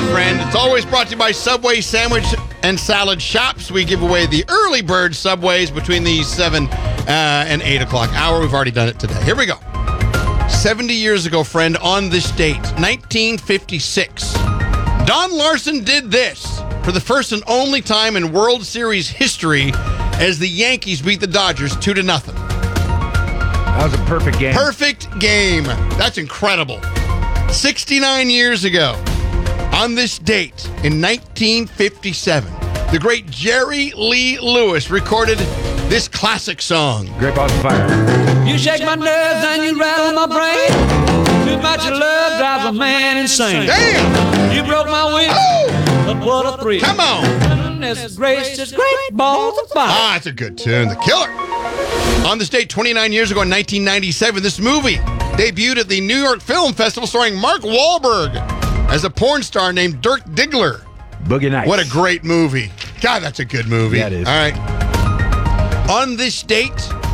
friend. It's always brought to you by Subway Sandwich and Salad Shops. We give away the early bird Subways between the 7 and 8 o'clock hour. We've already done it today. Here we go. 70 years ago, friend, on this date, 1956, Don Larson did this for the first and only time in World Series history as the Yankees beat the Dodgers 2-0. That was a perfect game. Perfect game. That's incredible. 69 years ago, on this date in 1957, the great Jerry Lee Lewis recorded this classic song. Great Balls of Fire. You shake my nerves and you rattle my brain. Too much of love drives a man insane. Damn! You broke my will, but what a thrill. Come on! Goodness gracious, great balls of fire. Ah, it's a good tune. The Killer. On this date, 29 years ago in 1997, this movie debuted at the New York Film Festival starring Mark Wahlberg as a porn star named Dirk Diggler. Boogie Nights. What a great movie. God, that's a good movie. Yeah, it is. All right. On this date,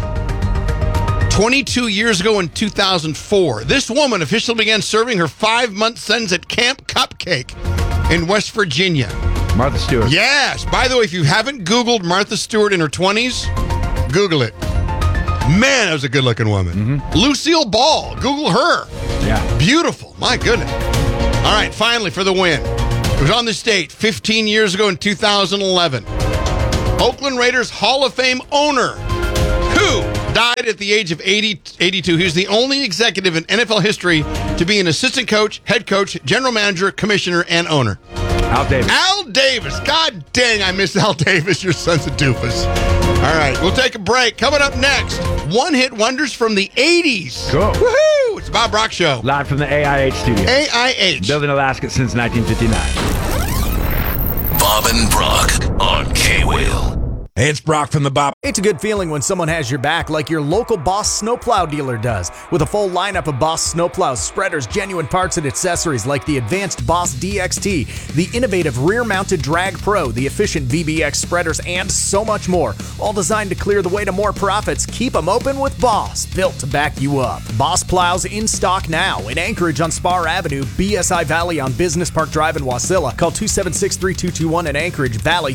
22 years ago in 2004, this woman officially began serving her 5-month sentence at Camp Cupcake in West Virginia. Martha Stewart. Yes. By the way, if you haven't Googled Martha Stewart in her 20s, Google it. Man, that was a good-looking woman. Mm-hmm. Lucille Ball. Google her. Yeah. Beautiful. My goodness. All right, finally, for the win. It was on this date 15 years ago in 2011. Oakland Raiders Hall of Fame owner, who died at the age of 82. He was the only executive in NFL history to be an assistant coach, head coach, general manager, commissioner, and owner. Al Davis. Al Davis. God dang, I miss Al Davis. Your son's a doofus. All right, we'll take a break. Coming up next, one-hit wonders from the 80s. Cool. Woohoo! It's the Bob Brock Show. Live from the AIH studio. AIH. Built in Alaska since 1959. Bob and Brock on K-Wheel. Hey, it's Brock from the Bob. It's a good feeling when someone has your back like your local Boss snowplow dealer does. With a full lineup of Boss snowplows, spreaders, genuine parts, and accessories like the advanced Boss DXT, the innovative rear-mounted Drag Pro, the efficient VBX spreaders, and so much more. All designed to clear the way to more profits. Keep them open with Boss, built to back you up. Boss plows in stock now in Anchorage on Spar Avenue, BSI Valley on Business Park Drive in Wasilla. Call 276-3221 in Anchorage, Valley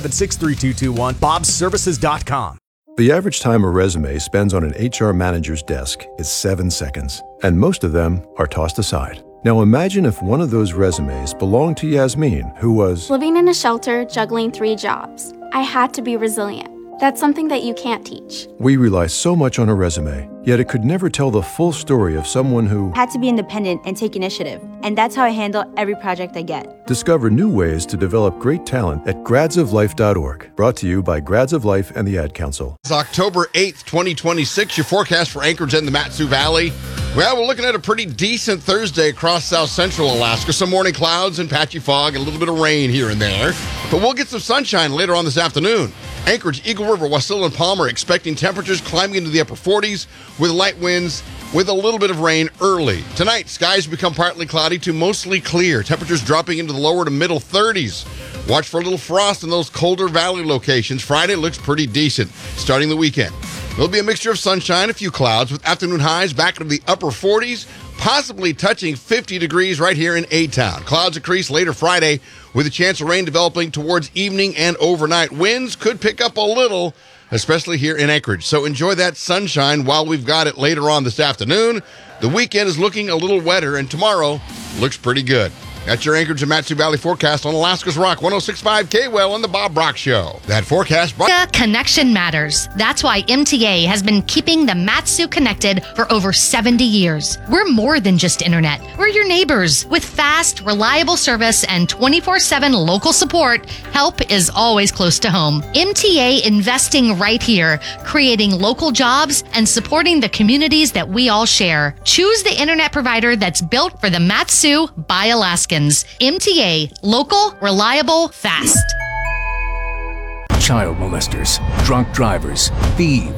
376-3221. BobSservices.com. The average time a resume spends on an HR manager's desk is 7 seconds, and most of them are tossed aside. Now imagine if one of those resumes belonged to Yasmin, who was living in a shelter, juggling 3 jobs. I had to be resilient. That's something that you can't teach. We rely so much on a resume, yet it could never tell the full story of someone who had to be independent and take initiative. And that's how I handle every project I get. Discover new ways to develop great talent at gradsoflife.org. Brought to you by Grads of Life and the Ad Council. It's October 8th, 2026. Your forecast for Anchorage and the Mat-Su Valley. Well, we're looking at a pretty decent Thursday across south central Alaska. Some morning clouds and patchy fog, and a little bit of rain here and there. But we'll get some sunshine later on this afternoon. Anchorage, Eagle River, Wasilla, and Palmer expecting temperatures climbing into the upper 40s with light winds with a little bit of rain early. Tonight, skies become partly cloudy to mostly clear. Temperatures dropping into the lower to middle 30s. Watch for a little frost in those colder valley locations. Friday looks pretty decent starting the weekend. There'll be a mixture of sunshine, a few clouds, with afternoon highs back into the upper 40s, possibly touching 50 degrees right here in A-Town. Clouds increase later Friday with a chance of rain developing towards evening and overnight. Winds could pick up a little, especially here in Anchorage. So enjoy that sunshine while we've got it later on this afternoon. The weekend is looking a little wetter, and tomorrow looks pretty good. That's your Anchorage and Mat-Su Valley forecast on Alaska's Rock 106.5 K-Well on the Bob Brock Show. That forecast... Connection matters. That's why MTA has been keeping the Mat-Su connected for over 70 years. We're more than just internet. We're your neighbors. With fast, reliable service and 24/7 local support, help is always close to home. MTA investing right here, creating local jobs and supporting the communities that we all share. Choose the internet provider that's built for the Mat-Su by Alaskans. MTA, local, reliable, fast. Child molesters, drunk drivers, thieves.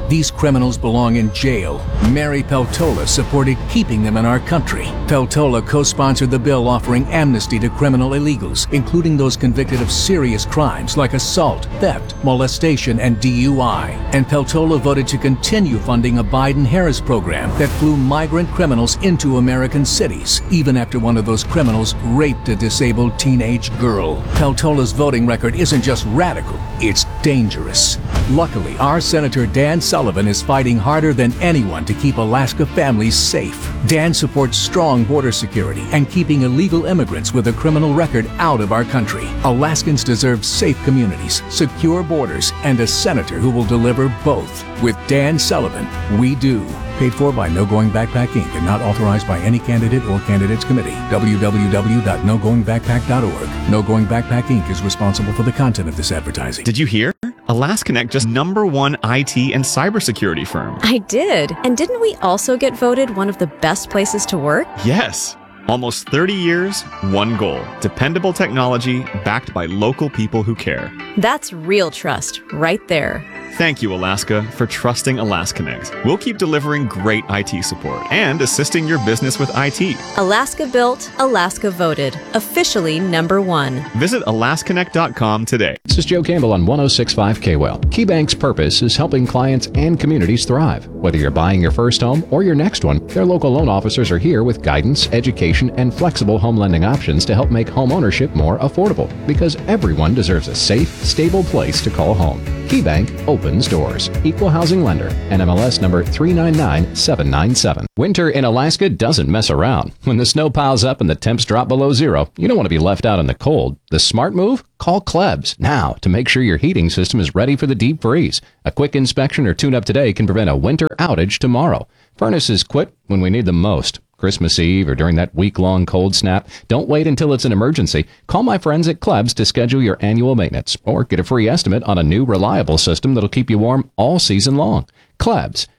These criminals belong in jail. Mary Peltola supported keeping them in our country. Peltola co-sponsored the bill offering amnesty to criminal illegals, including those convicted of serious crimes like assault, theft, molestation, and DUI. And Peltola voted to continue funding a Biden-Harris program that flew migrant criminals into American cities, even after one of those criminals raped a disabled teenage girl. Peltola's voting record isn't just radical, it's dangerous. Luckily, our Senator Dan Sullivan is fighting harder than anyone to keep Alaska families safe. Dan supports strong border security and keeping illegal immigrants with a criminal record out of our country. Alaskans deserve safe communities, secure borders, and a senator who will deliver both. With Dan Sullivan, we do. Paid for by No Going Backpack Inc. and not authorized by any candidate or candidates committee. www.nogoingbackpack.org. No Going Backpack Inc. is responsible for the content of this advertising. Did you hear? AlaskaConnect just #1 IT and cybersecurity firm. I did. And didn't we also get voted one of the best places to work? Yes. Almost 30 years, one goal. Dependable technology backed by local people who care. That's real trust right there. Thank you, Alaska, for trusting AlaskaConnect. We'll keep delivering great IT support and assisting your business with IT. Alaska built, Alaska voted. Officially #1. Visit alaskaconnect.com today. This is Joe Campbell on 106.5 KWEL. KeyBank's purpose is helping clients and communities thrive. Whether you're buying your first home or your next one, their local loan officers are here with guidance, education, and flexible home lending options to help make home ownership more affordable. Because everyone deserves a safe, stable place to call home. KeyBank opens doors. Equal housing lender. NMLS number 399797. Winter in Alaska doesn't mess around. When the snow piles up and the temps drop below zero, you don't want to be left out in the cold. The smart move? Call Klebs now to make sure your heating system is ready for the deep freeze. A quick inspection or tune-up today can prevent a winter outage tomorrow. Furnaces quit when we need them most. Christmas Eve or during that week-long cold snap, don't wait until it's an emergency. Call my friends at Klebs to schedule your annual maintenance or get a free estimate on a new reliable system that'll keep you warm all season long. Klebs,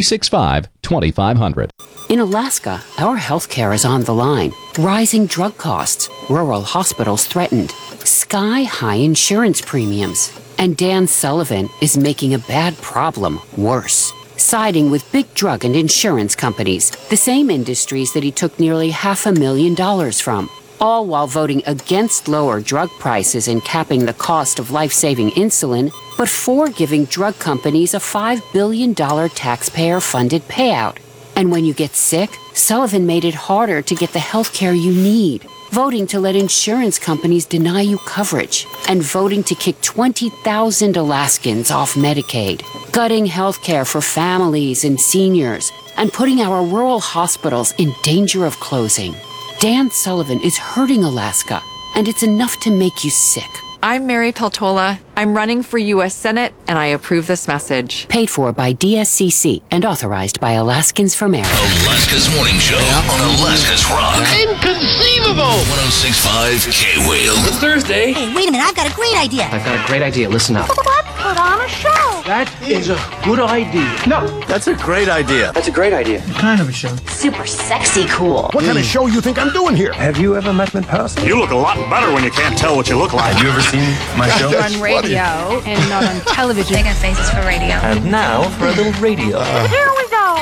365-2500. In Alaska, our healthcare is on the line. Rising drug costs, rural hospitals threatened, sky-high insurance premiums. And Dan Sullivan is making a bad problem worse. Siding with big drug and insurance companies, the same industries that he took nearly $500,000 from, all while voting against lower drug prices and capping the cost of life-saving insulin, but for giving drug companies a $5 billion taxpayer-funded payout. And when you get sick, Sullivan made it harder to get the health care you need, voting to let insurance companies deny you coverage, and voting to kick 20,000 Alaskans off Medicaid, gutting health care for families and seniors, and putting our rural hospitals in danger of closing. Dan Sullivan is hurting Alaska, and it's enough to make you sick. I'm Mary Peltola. I'm running for U.S. Senate, and I approve this message. Paid for by DSCC and authorized by Alaskans for Merit. Alaska's Morning Show on Alaska's Rock. Inconceivable! 106.5 K-Wheel. It's Thursday. Hey, wait a minute. I've got a great idea. I've got a great idea. Listen up. Let's put on a show. That is a good idea. No, that's a great idea. That's a great idea. What kind of a show? Super sexy cool. What kind of show you think I'm doing here? Have you ever met me in person? You look a lot better when you can't tell what you look like. Have you ever seen my show? On radio and not on television. Making faces for radio. And now for a little radio. Here we go.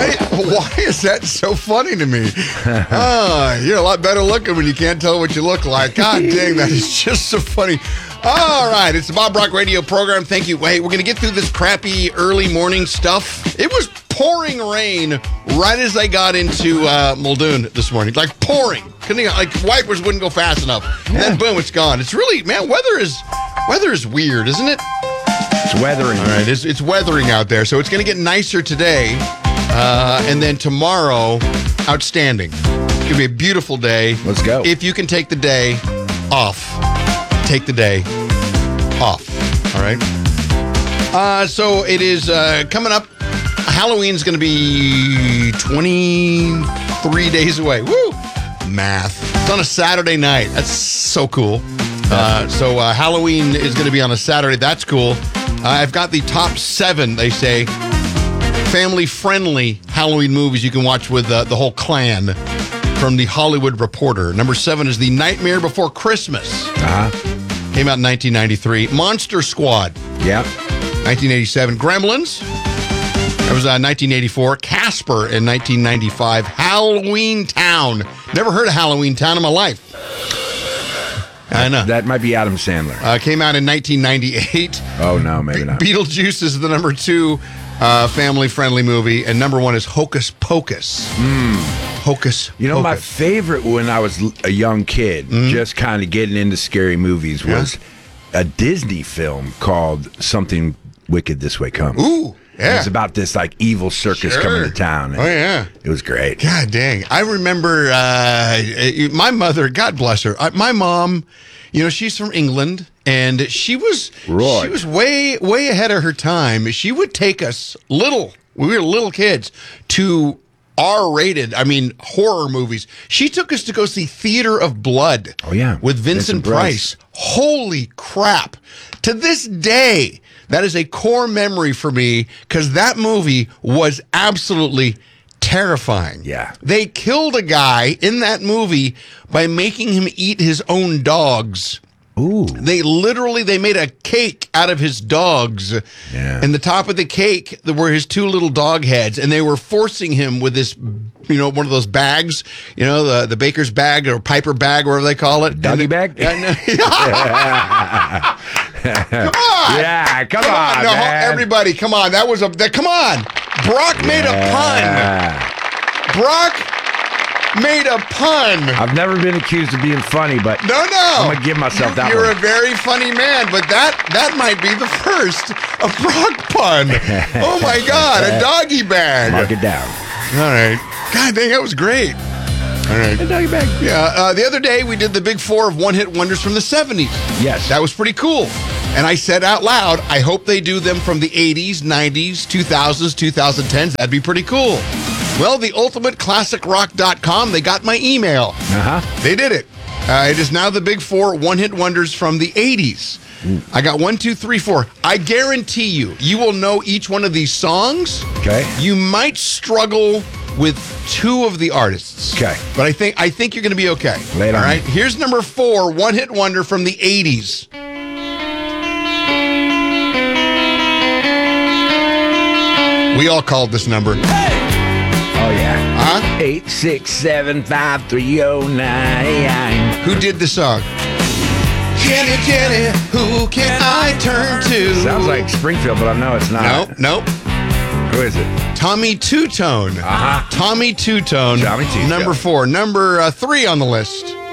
Why is that so funny to me? You're a lot better looking when you can't tell what you look like. God dang, that is just so funny. All right, it's the Bob Rock Radio program. Thank you. Wait, we're going to get through this crappy early morning stuff. It was pouring rain right as I got into Muldoon this morning. Like pouring. Wipers wouldn't go fast enough. And then boom, it's gone. It's really, man, weather is weird, isn't it? It's weathering. All right, it's weathering out there. So it's going to get nicer today. And then tomorrow, outstanding. It's going to be a beautiful day. Let's go. If you can take the day off, take the day off. All right. So it is coming up. Halloween's going to be 23 days away. Woo! Math. It's on a Saturday night. That's so cool. So Halloween is going to be on a Saturday. That's cool. I've got the top 7, they say, family-friendly Halloween movies you can watch with the whole clan from The Hollywood Reporter. Number 7 is The Nightmare Before Christmas. Came out in 1993. Monster Squad. Yeah. 1987. Gremlins. That was 1984. Casper in 1995. Halloween Town. Never heard of Halloween Town in my life. I know. That might be Adam Sandler. Came out in 1998. Oh, no, maybe not. Beetlejuice is the number 2 family-friendly movie, and number 1 is Hocus Pocus. Hocus You know, Pocus. my favorite when I was a young kid, just kind of getting into scary movies, was a Disney film called Something Wicked This Way Comes. Ooh, yeah. It's about this like evil circus coming to town. Oh, yeah. It was great. God dang. I remember my mother, God bless her, my mom, you know, she's from England, and she was way ahead of her time. She would take us we were little kids, to R-rated, horror movies. She took us to go see Theater of Blood. Oh, yeah. With Vincent Price. Holy crap. To this day, that is a core memory for me, because that movie was absolutely terrifying. Yeah. They killed a guy in that movie by making him eat his own dogs. Ooh. They made a cake out of his dogs. Yeah. And the top of the cake were his 2 little dog heads, and they were forcing him with this, one of those bags, the baker's bag or Piper bag, whatever they call it. Doggy bag? Come on. Yeah, come on, no, man. everybody, come on. Come on. Brock made a pun. Brock made a pun. I've never been accused of being funny, but no, I'm gonna give myself that You're one. a very funny man, but that might be the first a Brock pun. Oh my God, a doggy bag. Mark it down. All right. God dang, that was great. All right. A doggy bag. Yeah. The other day we did the big 4 of one-hit wonders from the 70s. Yes. That was pretty cool. And I said out loud, I hope they do them from the 80s, 90s, 2000s, 2010s. That'd be pretty cool. Well, the ultimateclassicrock.com, they got my email. They did it. It is now the big 4 one-hit wonders from the 80s. I got 1, 2, 3, 4. I guarantee you will know each one of these songs. Okay. You might struggle with 2 of the artists. Okay. But I think you're going to be okay. Lay it on All right. me. Here's number 4, one-hit wonder from the 80s. We all called this number. Oh, yeah. Huh? 8675309. Who did the song? Jenny, Jenny, who can I turn to? Sounds like Springfield, but I know it's not. Nope. Who is it? Tommy Two-Tone. Uh-huh. Tommy Two-Tone. Tommy Two-Tone. Number 4. Number 3 on the list.